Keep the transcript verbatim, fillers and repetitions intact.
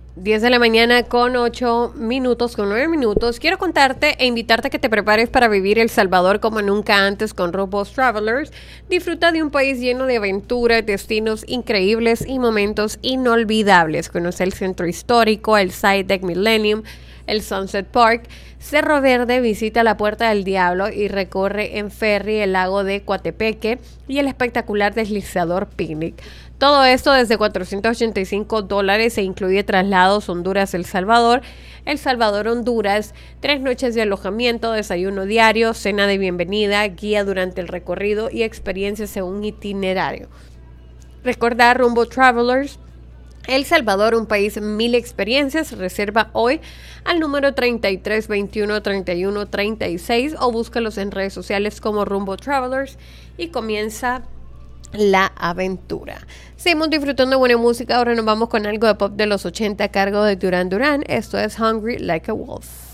diez de la mañana con ocho minutos, con nueve minutos. Quiero contarte e invitarte a que te prepares para vivir El Salvador como nunca antes con Rumbos Travelers. Disfruta de un país lleno de aventuras, destinos increíbles y momentos inolvidables. Conoce el centro histórico, el Side Deck Millennium, el Sunset Park, Cerro Verde, visita la Puerta del Diablo y recorre en ferry el lago de Coatepeque y el espectacular deslizador Picnic. Todo esto desde cuatrocientos ochenta y cinco dólares e incluye traslados Honduras-El Salvador, El Salvador-Honduras, tres noches de alojamiento, desayuno diario, cena de bienvenida, guía durante el recorrido y experiencias según itinerario. Recordar Rumbo Travelers, El Salvador, un país, mil experiencias. Reserva hoy al número treinta y tres veintiuno treinta y uno treinta y seis o búscalos en redes sociales como Rumbo Travelers y comienza la aventura. Seguimos disfrutando de buena música. Ahora nos vamos con algo de pop de los ochenta a cargo de Duran Duran. Esto es Hungry Like a Wolf.